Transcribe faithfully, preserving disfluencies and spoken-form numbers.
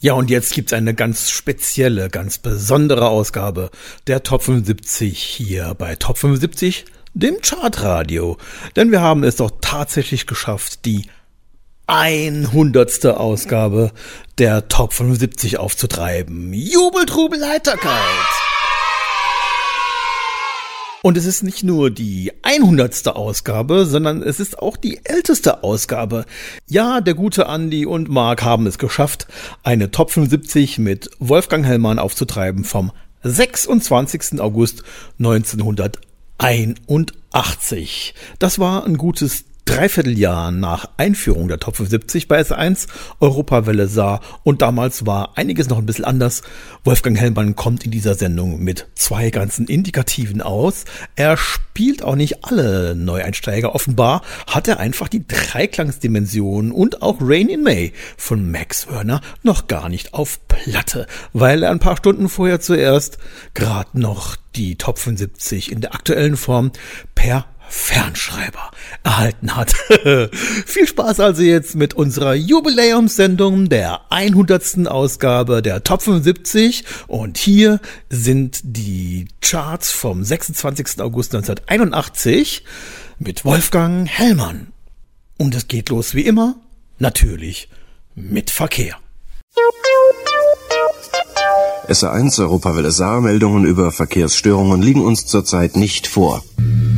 Ja, und jetzt gibt's eine ganz spezielle, ganz besondere Ausgabe der Top fünfundsiebzig hier bei Top fünfundsiebzig, dem Chartradio. Denn wir haben es doch tatsächlich geschafft, die hundertste Ausgabe der Top fünfundsiebzig aufzutreiben. Jubel, Trubel, Heiterkeit! Und es ist nicht nur die hundertste Ausgabe, sondern es ist auch die älteste Ausgabe. Ja, der gute Andi und Marc haben es geschafft, eine Top fünfundsiebzig mit Wolfgang Hellmann aufzutreiben vom sechsundzwanzigsten August neunzehnhunderteinundachtzig. Das war ein gutes Dreivierteljahr nach Einführung der Top fünfundsiebzig bei S eins Europawelle sah, und damals war einiges noch ein bisschen anders. Wolfgang Hellmann kommt in dieser Sendung mit zwei ganzen Indikativen aus. Er spielt auch nicht alle Neueinsteiger. Offenbar hat er einfach die Dreiklangsdimension und auch Rain in May von Max Wörner noch gar nicht auf Platte, weil er ein paar Stunden vorher zuerst gerade noch die Top fünfundsiebzig in der aktuellen Form per Fernschreiber erhalten hat. Viel Spaß also jetzt mit unserer Jubiläumssendung der hundertsten Ausgabe der Top fünfundsiebzig, und hier sind die Charts vom sechsundzwanzigsten August neunzehnhunderteinundachtzig mit Wolfgang Hellmann. Und es geht los wie immer, natürlich mit Verkehr. S eins Europawelle Saar, Meldungen über Verkehrsstörungen liegen uns zurzeit nicht vor.